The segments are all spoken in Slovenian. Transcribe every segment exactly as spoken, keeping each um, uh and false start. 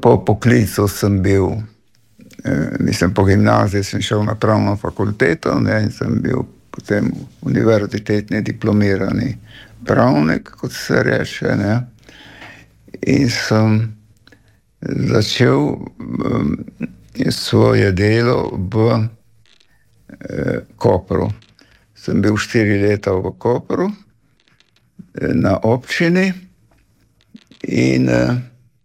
Po poklicu sem bil, eh, mislim, po gimnaziji sem šel na pravno fakulteto, ne, in sem bil potem univerzitetni diplomirani pravnik, kot se reče, ne. In sem začel um, svoje delo v eh, Kopru. Sem bil štiri leta v Kopru, eh, na občini in eh,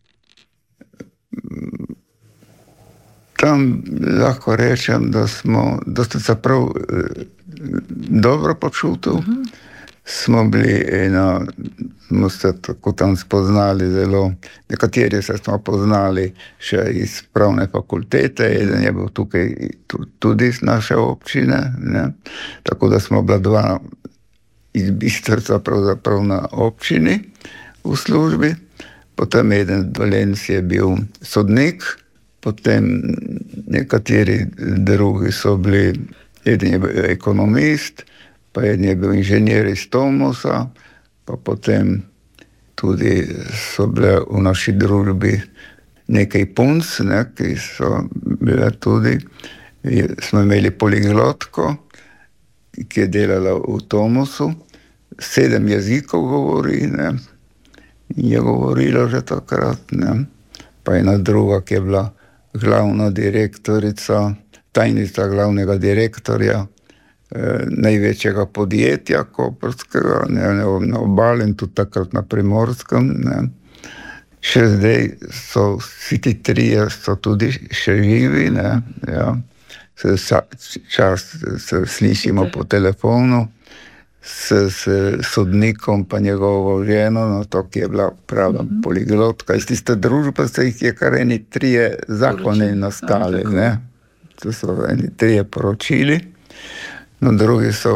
tam lahko rečem, da smo, da sem se prav eh, dobro počutil. Uh-huh. Smo bili ena, smo se tako tam spoznali zelo, nekateri se smo poznali še iz pravne fakultete, eden je bil tukaj tudi iz naše občine, ne. Tako da smo bila dva iz Bistrca pravzaprav na občini v službi. Potem eden Dolenc je bil sodnik, potem nekateri drugi so bili, eden je bil ekonomist, pa eden je bil inženir iz Tomosa, pa potem tudi so bile v naši družbi nekaj punc, ne, ki so bile tudi, smo imeli poliglotko, ki je delala v Tomosu, sedem jezikov govori, ne, in je govorila že takrat, ne, pa ena druga, ki je bila glavna direktorica, tajnica glavnega direktorja eh, največjega podjetja koprskega, ne, na Obali in tudi takrat na Primorskem, ne. Še zdaj so vsi ti trije so tudi še živi, ne, ja. Se čas se slišimo po telefonu s, s sodnikom pa njegovo ženo, no, to, ki je bila prava mm-hmm. poliglotka. Iz tiste družbe se jih je kar eni trije zakoni nastali, ne. To so eni trije poročili, no, drugi so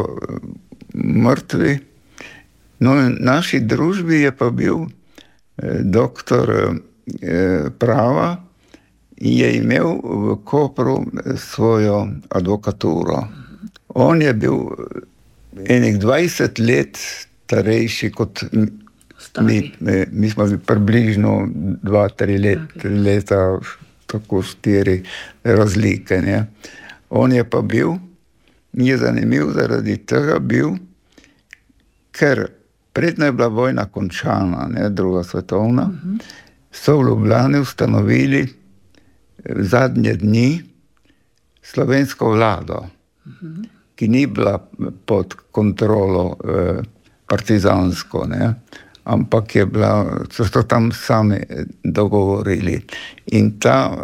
mrtvi. No, in naši družbi je pa bil eh, doktor eh, prava in je imel v Kopru svojo advokaturo. On je bil enih dvajset let starejši kot mi, mi, mi smo približno dva, tri let, okay. leta, tako štiri razlike, ne. On je pa bil, mi je zanimiv zaradi tega bil, ker predno je bila vojna končana, ne, druga svetovna, uh-huh. so v Ljubljani ustanovili zadnje dni slovensko vlado, uh-huh. ki ni bila pod kontrolo eh, partizansko, ne, ampak je bila, so to tam sami dogovorili. In ta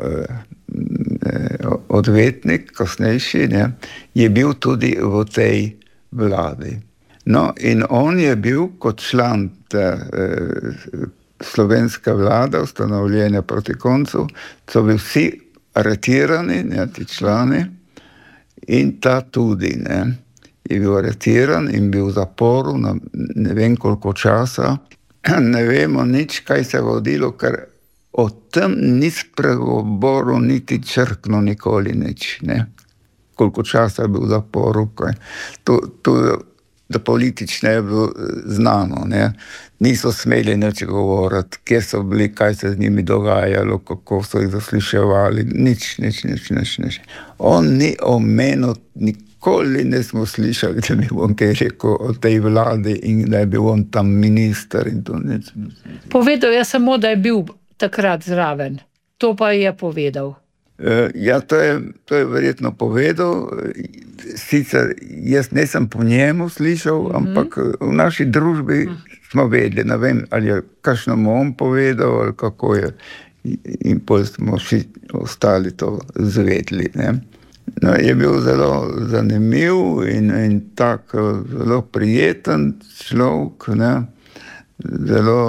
eh, odvetnik, kasnejši, ne, je bil tudi v tej vladi. No, in on je bil kot član te eh, slovenske vlade, ustanovljene proti koncu, so bili vsi aretirani, ne, ti člani, in ta tudi, ne, je bil aretiran in bil v zaporu na ne vem koliko časa. Ne vemo nič, kaj se je vodilo, ker o tem ni spregovoril niti črkno nikoli nič, ne. Koliko časa je bil v zaporu, kaj. To, to, da politično je bilo znano, ne. Niso smeli nič govoriti, kje so bili, kaj se z njimi dogajalo, kako so jih zasliševali, nič, nič, nič, nič, nič. On ni omenil, nikoli nismo slišali, da bi on kaj rekel o tej vladi in da je bil on tam minister in to nič. Povedal je samo, da je bil takrat zraven. To pa je povedal. Ja, to je, to je verjetno povedal. Sicer jaz nisem po njemu slišal, mm-hmm. ampak v naši družbi smo vedeli, ne vem, ali je kakšno mu on povedal, ali kako je. In pol smo vsi ostali to zvedli, ne. No, je bil zelo zanimiv in, in tak zelo prijeten človek, ne. Zelo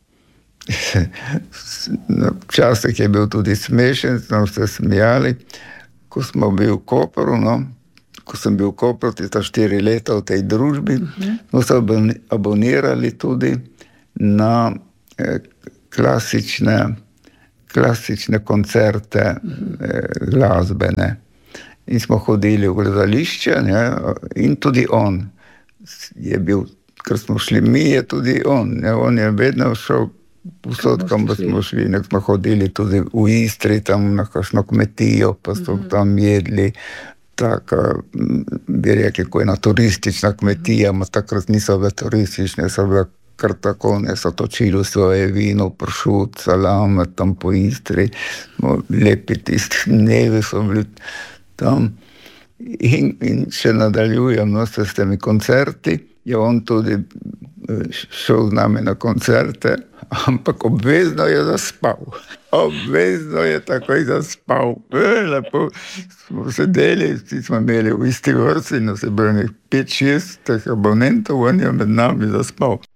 včasih je bil tudi smešen, smo se smijali, ko smo bili v Kopru, no, ko sem bil v Kopru, tista štiri leta v tej družbi, uh-huh. smo se abonirali tudi na eh, klasične, klasične koncerte eh, glasbene. In smo hodili v gledališče, ne, in tudi on je bil, ker smo šli mi, je tudi on, ne, on je vedno šel Povsod, kam smo šli, nek smo hodili tudi v Istri, tam na kakšno kmetijo, pa smo mm-hmm. tam jedli. Taka, bi rekli, ko je ena turistična kmetija, ma takrat niso bile turistične, so bile kar tako, ne so točili svoje vino, pršut, salame, tam po Istri. Smo lepi tisti dnevi so bili tam. In, in še nadaljujem, no, s temi koncerti. Je on tudi šel z nami na koncerte, ampak obvezno je zaspal. Obvezno je takoj zaspal. E, lepo smo sedeli, vsi smo imeli v isti vrsti, no se bilo nek pet, šest teh abonentov, on je med nami zaspal.